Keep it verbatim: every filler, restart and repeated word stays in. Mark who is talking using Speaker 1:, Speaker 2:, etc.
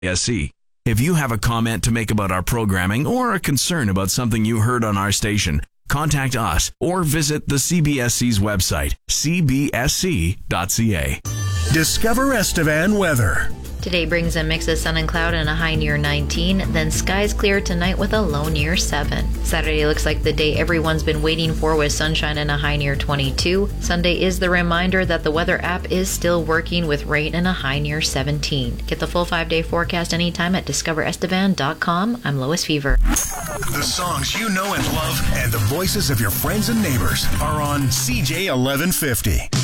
Speaker 1: S C. If you have a comment to make about our programming or a concern about something you heard on our station, contact us or visit the C B S C's website, c b s c dot c a.
Speaker 2: Discover Estevan weather.
Speaker 3: Today brings a mix of sun and cloud and a high near nineteen, then skies clear tonight with a low near seven. Saturday looks like the day everyone's been waiting for with sunshine and a high near twenty-two. Sunday is the reminder that the weather app is still working with rain and a high near seventeen. Get the full five-day forecast anytime at discover estevan dot com. I'm Lois Fever.
Speaker 2: The songs you know and love and the voices of your friends and neighbors are on C J eleven fifty.